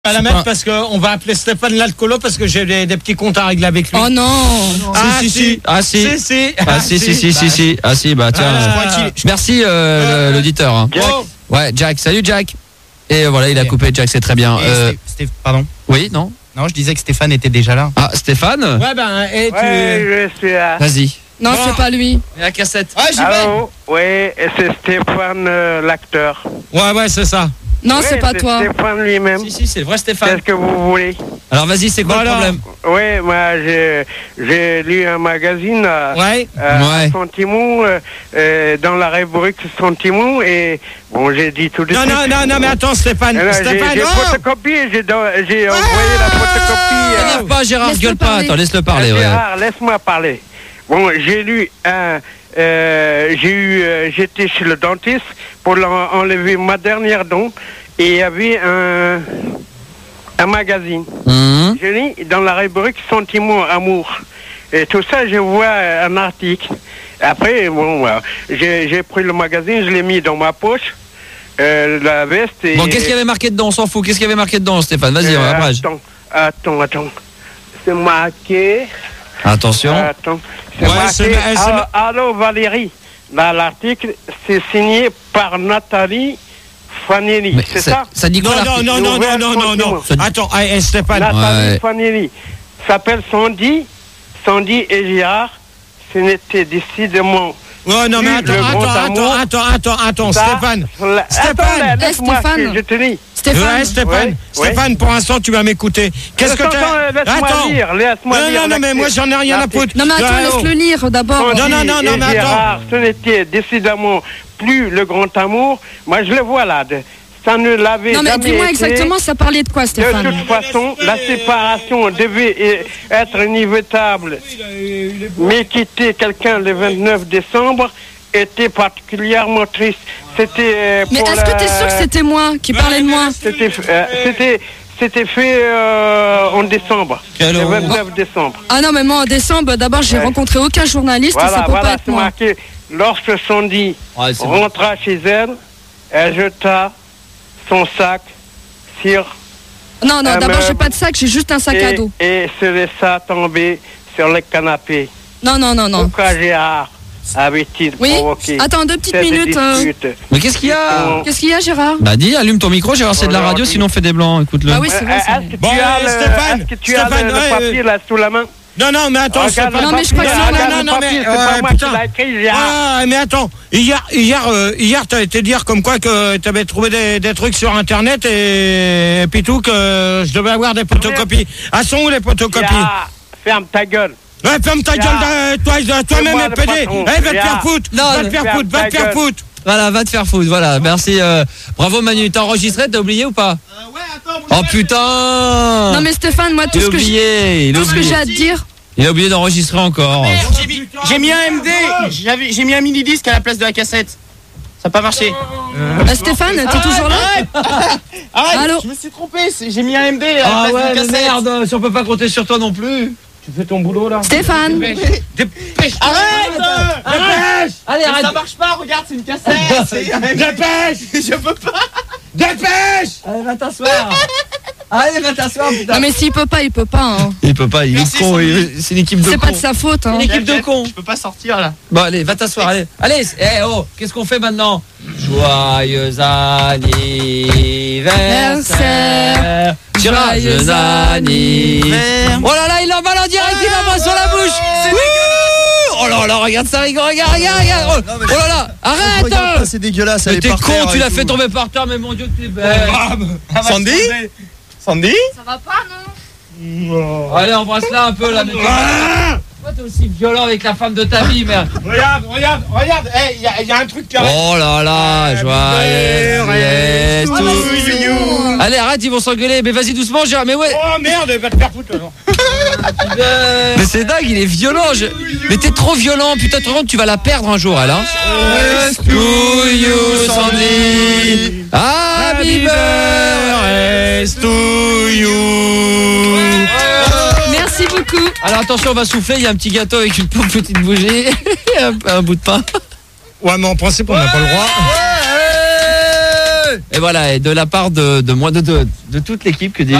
À la mettre parce qu'on va appeler Stéphane l'alcoolo parce que j'ai des petits comptes à régler avec lui. Oh non. Si. Ah si, bah tiens. Merci l'auditeur. Hein. Ouais, Jack. Salut Jack. Et voilà, il a coupé Jack, c'est très bien. Pardon. Oui, non. Non, je disais que Stéphane était déjà là. Ah, Stéphane. Ouais, ben, et tu. Ouais, je suis là. Vas-y. Non, c'est pas lui. Et la cassette. Ah, j'y vais. Allô? Oui, c'est Stéphane, l'acteur. Ouais, c'est ça. Non, Oui, c'est pas toi. Stéphane lui-même. Si, c'est le vrai Stéphane. Qu'est-ce que vous voulez? Alors vas-y, c'est quoi le problème? Oui, moi j'ai lu un magazine à Sentimou, dans la rubrique Sentimou, et bon, j'ai dit tout de suite. Non, mais attends, Stéphane. J'ai photocopié, j'ai envoyé la photocopie. T'énerve pas, Gérard, gueule pas. Attends, laisse-le parler. Gérard, laisse-moi parler. Bon, j'ai lu j'étais chez le dentiste pour enlever ma dernière dent et il y avait un magazine. J'ai lu dans la rubrique Sentiments Amour. Et tout ça, je vois un article. Après, bon, j'ai pris le magazine, je l'ai mis dans ma poche, la veste. Et bon, qu'est-ce qu'il y avait marqué dedans? On s'en fout. Qu'est-ce qu'il y avait marqué dedans, Stéphane? Vas-y, on va Attends. C'est marqué. Attention. C'est marqué. Allô Valérie. Là, l'article, c'est signé par Nathalie Fanelli. C'est ça? Ça dit quoi? Non. Attends, Stéphane. Nathalie Fanelli s'appelle Sandy et Gérard. Ce n'était décidément. Oh non, mais attends, Stéphane. Laisse-moi, je te dis. Stéphane, pour l'instant, tu vas m'écouter. Qu'est-ce que t'as? Laisse-moi lire. Non, mais moi, j'en ai rien à foutre. Non, mais attends, laisse-le lire d'abord. Non, mais attends. Ce n'était décidément plus le grand amour. Moi, je le vois là. Ça ne l'avait jamais été. Non, mais dis-moi exactement, ça parlait de quoi, Stéphane? De toute façon, la séparation devait être inévitable. Mais quitter quelqu'un le 29 décembre était particulièrement triste. C'était. Mais est-ce que tu es sûr que c'était moi qui parlais de moi? C'était fait en décembre. Le 29 décembre. Ah non, mais moi en décembre, d'abord, j'ai rencontré aucun journaliste. Ça peut pas être moi. Marqué. Lorsque Sandy rentra chez elle, elle jeta son sac sur. Non, d'abord, j'ai pas de sac, j'ai juste un sac à dos. Et se laissa tomber sur le canapé. Non. Pourquoi Gérard avait-il provoqué? Attends 2 petites minutes. Mais qu'est-ce qu'il y a? Qu'est-ce qu'il y a, Gérard? Bah dis, allume ton micro, Gérard, c'est de la radio, sinon on fait des blancs, écoute-le. Ah oui, c'est vrai. Est-ce que tu as le papier là sous la main? Non, mais attends, non, mais je crois que c'est pas moi qui l'a écrit, Gérard. Ah, mais attends, hier, t'as été dire comme quoi que t'avais trouvé des trucs sur Internet et puis tout, que je devais avoir des photocopies. À son où les photocopies? Ferme ta gueule. Ouais, ferme ta gueule, toi-même, et PD. Va te faire foutre. Va te faire foutre. Voilà, va te faire foutre, voilà, merci. Bravo Manu, t'as enregistré, t'as oublié ou pas? Ouais, attends. Oh putain! Non mais Stéphane, moi tout ce que j'ai à te dire. Il a oublié d'enregistrer encore. J'ai mis un MD, j'ai mis un mini-disque à la place de la cassette. Ça n'a pas marché. Stéphane, t'es toujours là? Arrête, allô? je me suis trompé, j'ai mis un MD à la place de la cassette. Merde, si on peut pas compter sur toi non plus. Tu fais ton boulot là? Stéphane! Dépêche! Arrête! Allez, arrête! Ça marche pas, regarde, c'est une cassette! Dépêche! Je peux pas! Dépêche! Allez, va t'asseoir, putain! Non mais s'il peut pas, il peut pas. Hein. Il peut pas, il est con, c'est une équipe de cons. C'est pas de sa faute. Hein. C'est une équipe de cons. Je peux pas sortir là. Bon, allez, va t'asseoir, allez. Allez, qu'est-ce qu'on fait maintenant? Joyeux anniversaire! Joyeux anniversaire! Oh là là, il l'emballe en direct, il l'emballe sur la bouche! Oh là là, regarde ça, regarde! Oh là là, arrête! C'est dégueulasse, mais t'es con, tu l'as fait tomber par terre, mais mon Dieu, t'es belle! Sandy? Ça va pas, non? Allez, embrasse-la un peu là, mais pourquoi t'es aussi violent avec la femme de ta vie, merde? Regarde, il y a un truc qui arrive. Oh là là, joyeux to. Allez, arrête, ils vont s'engueuler, mais vas-y doucement, Gérard, mais ouais. Oh merde, va te faire foutre alors. Mais c'est dingue, il est violent. Mais t'es trop violent, putain, tu vas la perdre un jour, elle, hein. To you, Sandy. Happy birthday to you. Merci beaucoup. Alors attention, on va souffler, il y a un petit gâteau avec une petite bougie, un bout de pain. Ouais, mais en principe, on n'a pas le droit. Et voilà, et de la part de moi, de toute l'équipe que des